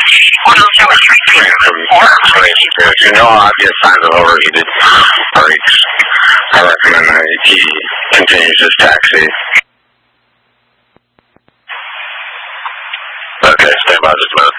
If you know obvious signs of overheated brakes, I recommend that he continues his taxi. Okay, stand by just a minute.